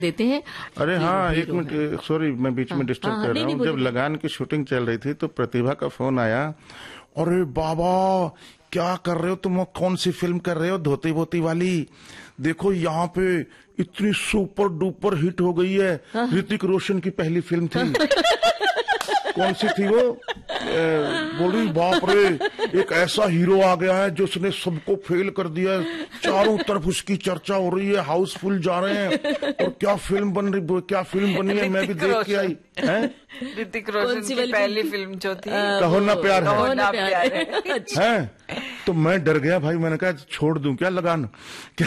देते हैं। अरे हाँ, एक मिनट, सॉरी मैं बीच में डिस्टर्ब कर रहा हूँ। जब लगान की शूटिंग चल रही थी तो प्रतिभा का फोन आया, अरे बाबा क्या कर रहे हो तुम, कौन सी फिल्म कर रहे हो, धोती बोती वाली, देखो यहाँ पे इतनी सुपर डुपर हिट हो गई है, ऋतिक रोशन की पहली फिल्म थी। कौन सी थी वो? बोली बाप रे, एक ऐसा हीरो आ गया है जो उसने सबको फेल कर दिया है, चारों तरफ उसकी चर्चा हो रही है, हाउसफुल जा रहे हैं, और क्या फिल्म बनी है, मैं भी देख के आई है। ऋतिक रोशन की पहली फिल्म जो थी कहो ना प्यार है, कहो ना प्यार है। अच्छा। तो मैं डर गया भाई, मैंने कहा छोड़ दूं क्या लगान, क्या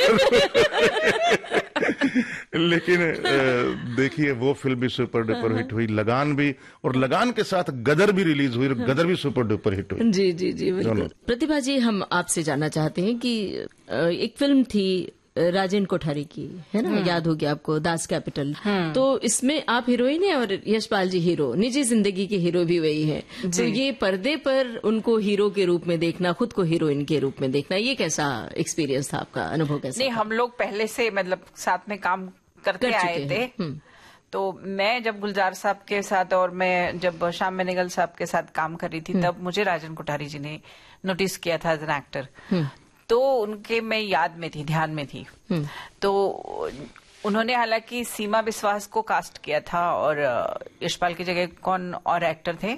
करूं। लेकिन देखिए वो फिल्म भी सुपर डुपर हिट हुई, लगान भी, और लगान के साथ गदर भी रिलीज हुई, और गदर भी सुपर डुपर हिट हुई। जी जी जी बिल्कुल। प्रतिभा जी, हम आपसे जानना चाहते हैं कि एक फिल्म थी राजेंद्र कोठारी की, है ना, याद होगी आपको, दास कैपिटल। तो इसमें आप हीरोइन है और यशपाल जी हीरो, निजी जिंदगी के हीरो भी वही है। तो ये पर्दे पर उनको हीरो के रूप में देखना, खुद को हीरोइन के रूप में देखना, ये कैसा एक्सपीरियंस था आपका, अनुभव कैसा? नहीं, हम लोग पहले से मतलब साथ में काम करते आए थे। तो मैं जब गुलजार साहब के साथ और मैं जब श्याम बेनेगल साहब के साथ काम कर रही थी, तब मुझे राजन कोठारी जी ने नोटिस किया था एज एन एक्टर। तो उनके मैं याद में थी, ध्यान में थी। तो उन्होंने हालांकि सीमा विश्वास को कास्ट किया था, और यशपाल की जगह कौन और एक्टर थे,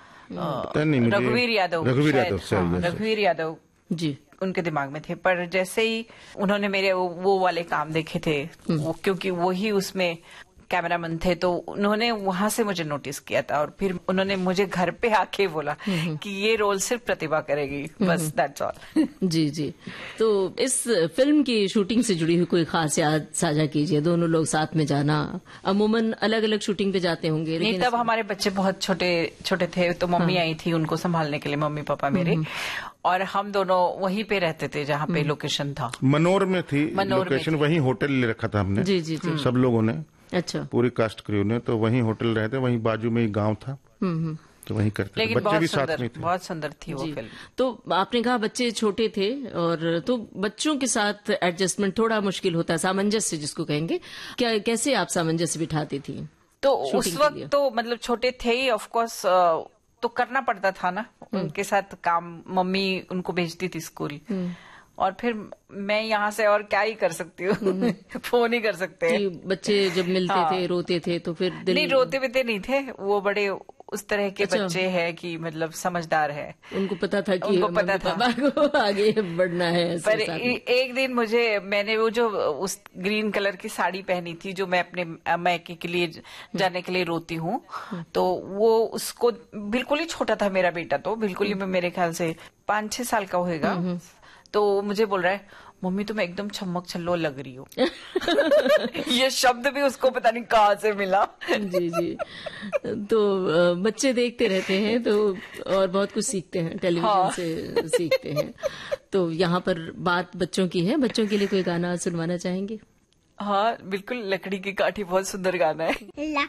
रघुवीर यादव। रघुवीर यादव जी उनके दिमाग में थे। पर जैसे ही उन्होंने मेरे वो वाले काम देखे थे, क्योंकि वो ही उसमें कैमरामैन थे, तो उन्होंने वहां से मुझे नोटिस किया था, और फिर उन्होंने मुझे घर पे आके बोला कि ये रोल सिर्फ प्रतिभा करेगी, बस दैट्स ऑल। जी जी। तो इस फिल्म की शूटिंग से जुड़ी हुई कोई खास याद साझा कीजिए, दोनों लोग साथ में जाना। अमूमन अलग अलग शूटिंग पे जाते होंगे, नहीं, तब हमारे बच्चे बहुत छोटे छोटे थे, तो मम्मी आई थी उनको संभालने के लिए, मम्मी पापा मेरे, और हम दोनों वहीं पे रहते थे जहाँ पे लोकेशन था। मनोर में थी लोकेशन, वहीं होटल ले रखा था हमने। जी जी जी। सब लोगों ने, अच्छा, पूरी कास्ट क्रू ने, तो वहीं होटल रहते, वहीं बाजू में ही गांव था, तो वहीं करते थे। बच्चे भी साथ में थे। बहुत सुंदर थी वो फिल्म। तो आपने कहा बच्चे छोटे थे, और तो बच्चों के साथ एडजस्टमेंट थोड़ा मुश्किल होता है, सामंजस्य जिसको कहेंगे, क्या कैसे आप सामंजस्य बिठाती थी? तो उस वक्त तो मतलब छोटे थे ही, ऑफ कोर्स, तो करना पड़ता था ना उनके साथ काम। मम्मी उनको भेजती थी स्कूल, और फिर मैं यहाँ से और क्या ही कर सकती हूँ, फोन ही कर सकते हैं। बच्चे जब मिलते थे रोते थे, तो फिर नहीं, रोते भी नहीं थे, वो बड़े उस तरह के बच्चे हैं कि मतलब समझदार है, उनको पता था कि उनको पता था को आगे बढ़ना है। पर एक दिन मैंने वो जो उस ग्रीन कलर की साड़ी पहनी थी, जो मैं अपने मायके के लिए जाने के लिए रोती हूँ, तो वो उसको बिल्कुल ही छोटा था मेरा बेटा, तो बिल्कुल ही मेरे ख्याल से 5-6 साल का होगा। तो मुझे बोल रहा है, मम्मी तुम एकदम छमक छल्लो लग रही हो। ये शब्द भी उसको पता नहीं कहाँ से मिला। जी जी। तो बच्चे देखते रहते हैं, तो और बहुत कुछ सीखते हैं, टेलीविजन से सीखते हैं। तो यहाँ पर बात बच्चों की है, बच्चों के लिए कोई गाना सुनवाना चाहेंगे? हाँ बिल्कुल, लकड़ी की काठी बहुत सुंदर गाना है।